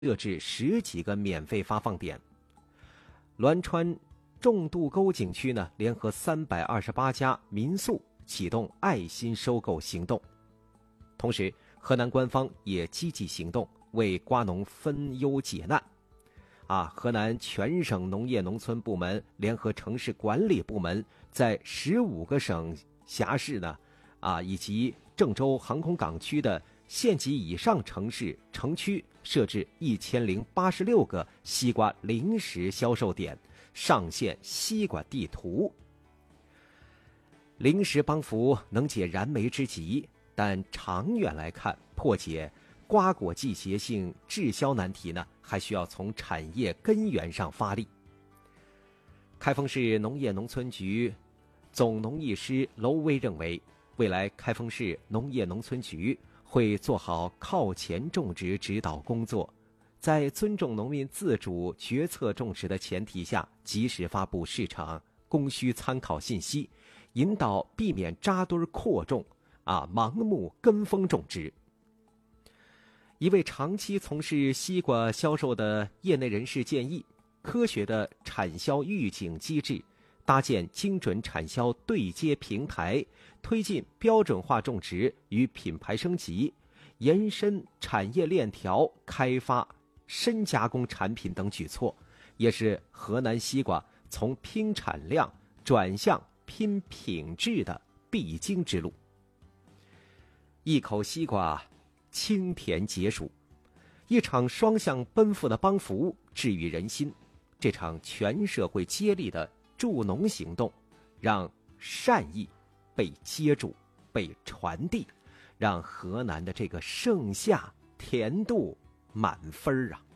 设置10几个免费发放点。栾川重渡沟景区呢，联合328家民宿启动爱心收购行动。同时，河南官方也积极行动，为瓜农分忧解难。河南全省农业农村部门联合城市管理部门，在15个省辖市呢，以及郑州航空港区的县级以上城市城区设置1086个西瓜临时销售点，上线西瓜地图。临时帮扶能解燃眉之急，但长远来看，破解瓜果季节性滞销难题呢，还需要从产业根源上发力。开封市农业农村局总农艺师娄威认为，未来开封市农业农村局会做好靠前种植指导工作，在尊重农民自主决策种植的前提下，及时发布市场供需参考信息，引导避免扎堆扩种，盲目跟风种植。一位长期从事西瓜销售的业内人士建议，科学的产销预警机制，搭建精准产销对接平台，推进标准化种植与品牌升级，延伸产业链条，开发深加工产品等举措，也是河南西瓜从拼产量转向拼品质的必经之路。一口西瓜，清甜解暑，一场双向奔赴的帮扶治愈人心。这场全社会接力的助农行动，让善意被接住、被传递，让河南的这个盛夏甜度满分啊！